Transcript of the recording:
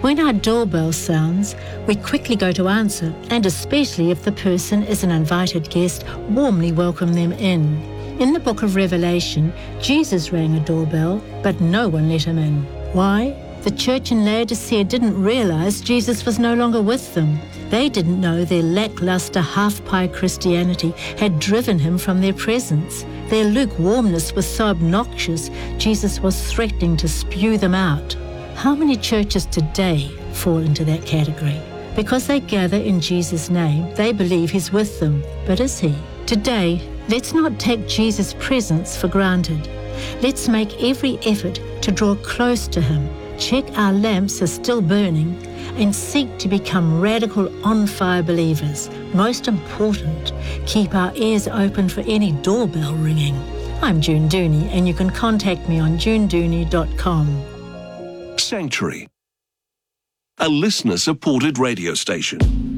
When our doorbell sounds, we quickly go to answer, and especially if the person is an invited guest, warmly welcome them in. In the book of Revelation, Jesus rang a doorbell, but no one let him in. Why? The church in Laodicea didn't realize Jesus was no longer with them. They didn't know their lackluster half-pie Christianity had driven him from their presence. Their lukewarmness was so obnoxious, Jesus was threatening to spew them out. How many churches today fall into that category? Because they gather in Jesus' name, they believe he's with them. But is he? Today, let's not take Jesus' presence for granted. Let's make every effort to draw close to him, check our lamps are still burning, and seek to become radical on-fire believers. Most important, keep our ears open for any doorbell ringing. I'm June Dooney, and you can contact me on junedooney.com. Sanctuary, a listener-supported radio station.